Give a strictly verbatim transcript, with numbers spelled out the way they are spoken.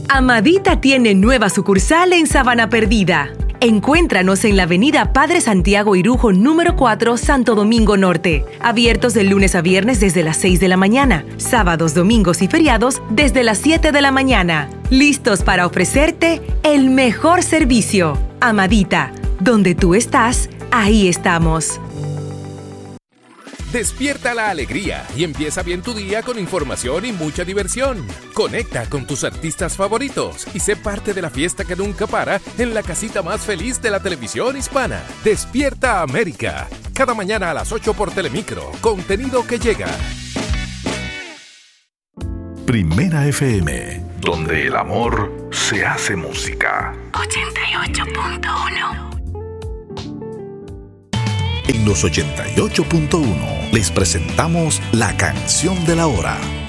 Amadita tiene nueva sucursal en Sabana Perdida. Encuéntranos en la avenida Padre Santiago Irujo número cuatro, Santo Domingo Norte. Abiertos de lunes a viernes desde las seis de la mañana. Sábados, domingos y feriados desde las siete de la mañana. Listos para ofrecerte el mejor servicio. Amadita, donde tú estás, ahí estamos. Despierta la alegría y empieza bien tu día con información y mucha diversión. Conecta con tus artistas favoritos y sé parte de la fiesta que nunca para en la casita más feliz de la televisión hispana. Despierta América. Cada mañana a las ocho por Telemicro. Contenido que llega. Primera F M, donde el amor se hace música. ochenta y ocho punto uno. En los ochenta y ocho punto uno les presentamos la canción de la hora.